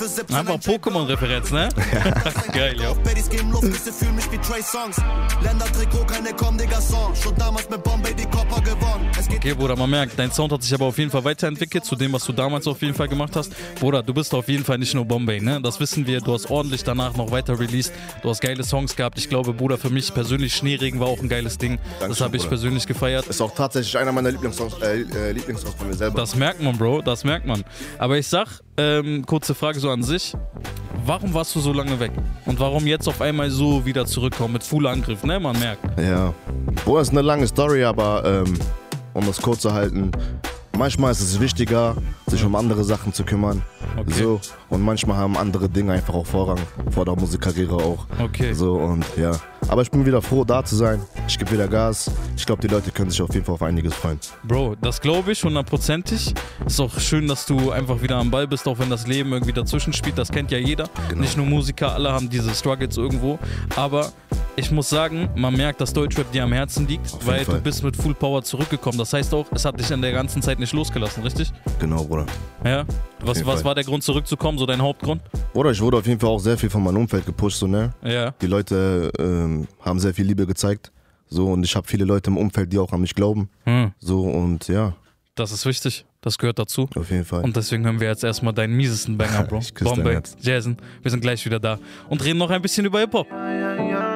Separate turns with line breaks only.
Einfach Pokémon-Referenz, ne? Geil, ja.
Baddies geben Luft, ich fühl mich wie Trey Songs. Ländertrikot, keine Comme des Garçons. Schon damals mit Bombay die Copper gewonnen.
Okay, Bruder, man merkt, dein Sound hat sich aber auf jeden Fall weiterentwickelt zu dem, was du damals auf jeden Fall gemacht hast. Bruder, du bist auf jeden Fall nicht nur Bombay, ne? Das wissen wir. Du hast ordentlich danach noch weiter released. Du hast geile Songs gehabt. Ich glaube, Bruder, für mich persönlich Schneeregen war auch ein geiles Ding. Das habe ich persönlich gefeiert.
Ist auch tatsächlich einer meiner Lieblingssongs von mir selber.
Das merkt man, Bro, das merkt man. Aber ich sag, kurze Frage so an sich. Warum warst du so lange weg? Und warum jetzt auf einmal so wieder zurückkommen mit Full Angriff, ne? Man merkt.
Ja. Boah, ist eine lange Story, aber um das kurz zu halten, manchmal ist es wichtiger, sich um andere Sachen zu kümmern.
Okay.
So. Und manchmal haben andere Dinge einfach auch Vorrang vor der Musikkarriere auch.
Okay.
So und ja. Aber ich bin wieder froh, da zu sein. Ich gebe wieder Gas. Ich glaube, die Leute können sich auf jeden Fall auf einiges freuen.
Bro, das glaube ich 100%. Ist auch schön, dass du einfach wieder am Ball bist, auch wenn das Leben irgendwie dazwischen spielt. Das kennt ja jeder.
Genau.
Nicht nur Musiker, alle haben diese Struggles irgendwo. Aber ich muss sagen, man merkt, dass Deutschrap dir am Herzen liegt, weil du bist mit Full Power zurückgekommen. Das heißt auch, es hat dich in der ganzen Zeit nicht losgelassen, richtig?
Genau, Bruder.
Ja? Was war der Grund zurückzukommen, so dein Hauptgrund?
Bruder, ich wurde auf jeden Fall auch sehr viel von meinem Umfeld gepusht, so, ne?
Ja.
Die Leute haben sehr viel Liebe gezeigt. So, und ich habe viele Leute im Umfeld, die auch an mich glauben. So, und ja.
Das ist wichtig. Das gehört dazu.
Auf jeden Fall.
Und deswegen hören wir jetzt erstmal deinen miesesten Banger, Bro.
Ich küsse dein
Bombay,
Herz.
Jason. Wir sind gleich wieder da und reden noch ein bisschen über Hip-Hop.